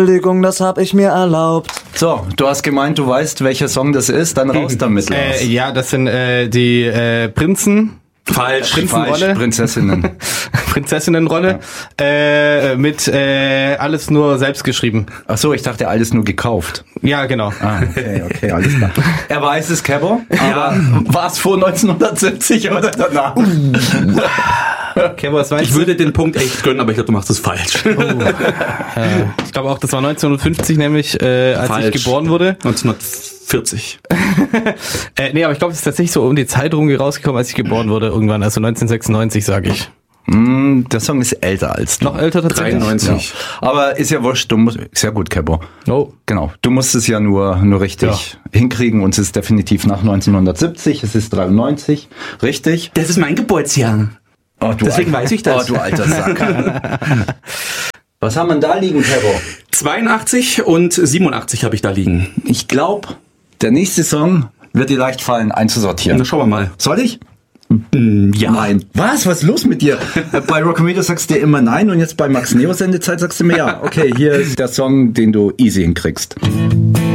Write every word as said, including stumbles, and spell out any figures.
Entschuldigung, das hab ich mir erlaubt. So, du hast gemeint, du weißt, welcher Song das ist, dann raus damit, Lars. Äh, ja, das sind äh, die äh, Prinzen. Falsch, Prinzenrolle. falsch, Prinzessinnen. Prinzessinnenrolle. Äh, mit äh, alles nur selbst geschrieben. Ach so, ich dachte, alles nur gekauft. Ja, genau. Ah, okay, okay, alles klar. Er weiß es, Kebo, aber war es vor neunzehnhundertsiebzig oder danach? Okay, was meinst Ich würde den Punkt echt gönnen, aber ich glaube, du machst es falsch. du? Äh, ich glaube auch, das war neunzehnhundertfünfzig nämlich, äh, als Falsch. ich geboren wurde. neunzehnhundertvierzig. äh, nee, aber ich glaube, es ist tatsächlich so um die Zeit rum rausgekommen, als ich geboren wurde irgendwann. Also neunzehnhundertsechsundneunzig, sage ich. Mm, der Song ist älter als du. Noch älter tatsächlich? dreiundneunzig. Ja. Aber ist ja wurscht, du musst, sehr gut, Kebo. Oh. Genau, du musst es ja nur, nur richtig hinkriegen und es ist definitiv nach neunzehnhundertsiebzig, es ist dreiundneunzig, richtig? Das ist mein Geburtsjahr. Oh, du Deswegen Alter. weiß ich das. Oh, du alter Sack. Was haben wir denn da liegen, Kebo? zweiundachtzig und siebenundachtzig habe ich da liegen. Ich glaube, der nächste Song wird dir leicht fallen, einzusortieren. Na, schauen wir mal. Soll ich? Ja. Nein. Was? Was ist los mit dir? Bei Rockometer sagst du dir immer nein und jetzt bei Max Neo Sendezeit sagst du mir ja. Okay, hier ist der Song, den du easy hinkriegst.